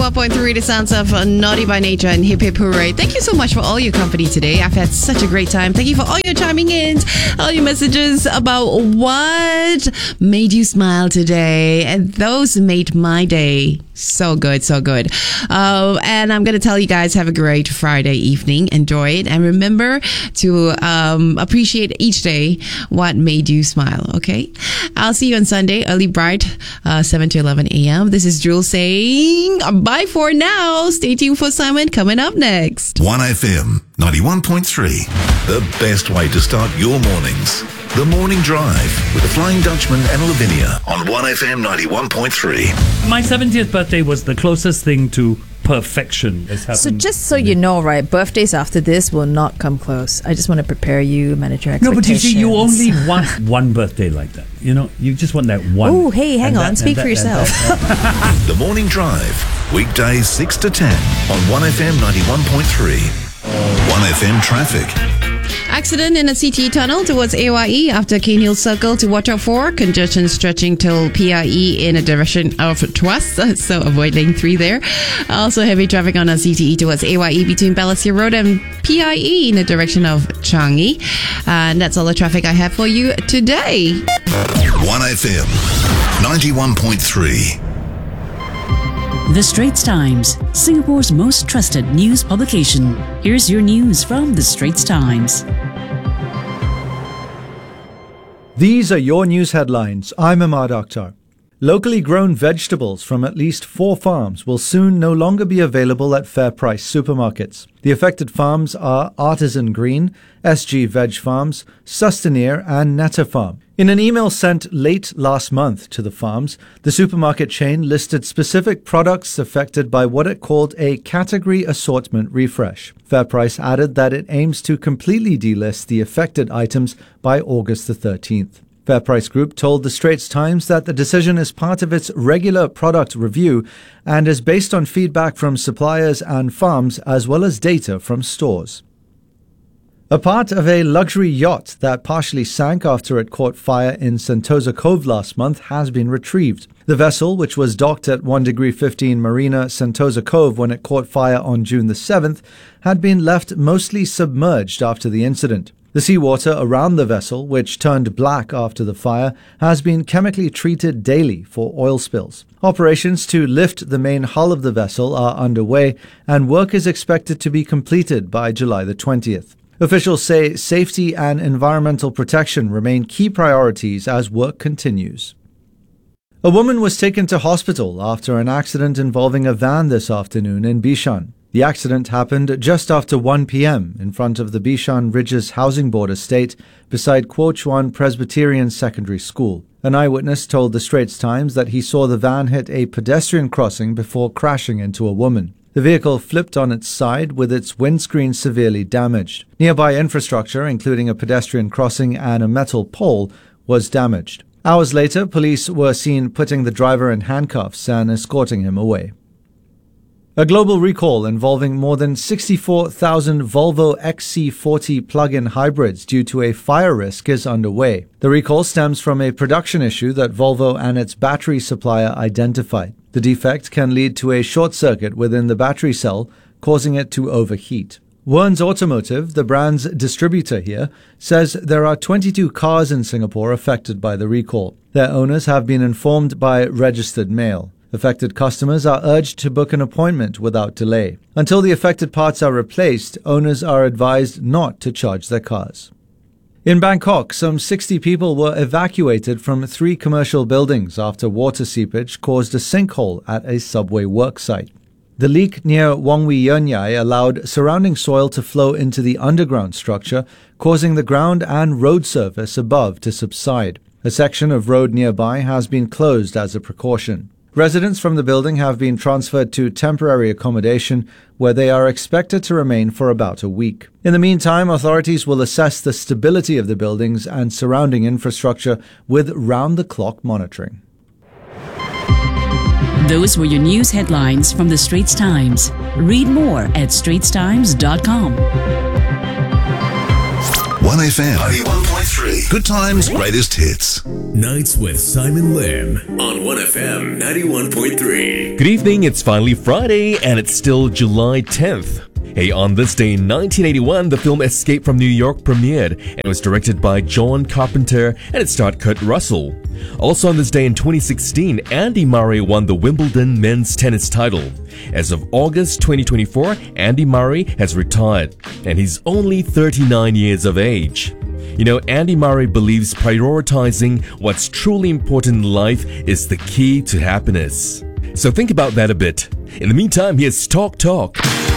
91.3, the sounds of Naughty by Nature and Hip Hip Hooray. Thank you so much for all your company today. I've had such a great time. Thank you for all your chiming in, all your messages about what made you smile today. And those made my day. So good, so good. And I'm going to tell you guys, have a great Friday evening. Enjoy it. And remember to appreciate each day what made you smile, okay? I'll see you on Sunday, early bright, 7 to 11 a.m. This is Jules saying bye for now. Stay tuned for Simon coming up next. 1FM 91.3. The best way to start your mornings. The Morning Drive with the Flying Dutchman and Lavinia on 1FM 91.3. My 70th birthday was the closest thing to perfection that's happened. So just so you know, right, birthdays after this will not come close. I just want to prepare you, manage your expectations. No, but you see, you only want one birthday like that. You know, you just want that one. Oh, hey, hang on. Speak for yourself. The Morning Drive, weekdays 6 to 10 on 1FM 91.3. 1FM Traffic. Accident in a CT tunnel towards AYE after Cane Hill Circle to watch out for. Congestion stretching till PIE in a direction of Tuas, so avoid lane 3 there. Also heavy traffic on a CTE towards AYE between Balestier Road and PIE in the direction of Changi. And that's all the traffic I have for you today. 1FM 91.3. The Straits Times, Singapore's most trusted news publication. Here's your news from The Straits Times. These are your news headlines. I'm Ahmad Akhtar. Locally grown vegetables from at least 4 farms will soon no longer be available at fair price supermarkets. The affected farms are Artisan Green, SG Veg Farms, Sustaneer and Netta Farm. In an email sent late last month to the farms, the supermarket chain listed specific products affected by what it called a category assortment refresh. FairPrice added that it aims to completely delist the affected items by August the 13th. FairPrice Group told the Straits Times that the decision is part of its regular product review and is based on feedback from suppliers and farms as well as data from stores. A part of a luxury yacht that partially sank after it caught fire in Sentosa Cove last month has been retrieved. The vessel, which was docked at 1°15 Marina Sentosa Cove when it caught fire on June the 7th, had been left mostly submerged after the incident. The seawater around the vessel, which turned black after the fire, has been chemically treated daily for oil spills. Operations to lift the main hull of the vessel are underway, and work is expected to be completed by July the 20th. Officials say safety and environmental protection remain key priorities as work continues. A woman was taken to hospital after an accident involving a van this afternoon in Bishan. The accident happened just after 1 p.m. in front of the Bishan Ridges Housing Board estate beside Kuo Chuan Presbyterian Secondary School. An eyewitness told the Straits Times that he saw the van hit a pedestrian crossing before crashing into a woman. The vehicle flipped on its side with its windscreen severely damaged. Nearby infrastructure, including a pedestrian crossing and a metal pole, was damaged. Hours later, police were seen putting the driver in handcuffs and escorting him away. A global recall involving more than 64,000 Volvo XC40 plug-in hybrids due to a fire risk is underway. The recall stems from a production issue that Volvo and its battery supplier identified. The defect can lead to a short circuit within the battery cell, causing it to overheat. Werns Automotive, the brand's distributor here, says there are 22 cars in Singapore affected by the recall. Their owners have been informed by registered mail. Affected customers are urged to book an appointment without delay. Until the affected parts are replaced, owners are advised not to charge their cars. In Bangkok, some 60 people were evacuated from 3 commercial buildings after water seepage caused a sinkhole at a subway work site. The leak near Wong Wee Yeon Yai allowed surrounding soil to flow into the underground structure, causing the ground and road surface above to subside. A section of road nearby has been closed as a precaution. Residents from the building have been transferred to temporary accommodation, where they are expected to remain for about a week. In the meantime, authorities will assess the stability of the buildings and surrounding infrastructure with round-the-clock monitoring. Those were your news headlines from The Straits Times. Read more at straitstimes.com. 1FM 91.3. Good times, greatest hits. Nights with Simon Lim on 1FM 91.3. Good evening, it's finally Friday and it's still July 10th. Hey, on this day in 1981, the film Escape from New York premiered and was directed by John Carpenter and it starred Kurt Russell. Also on this day in 2016, Andy Murray won the Wimbledon men's tennis title. As of August 2024, Andy Murray has retired and he's only 39 years of age. You know, Andy Murray believes prioritizing what's truly important in life is the key to happiness. So think about that a bit. In the meantime, here's Talk Talk.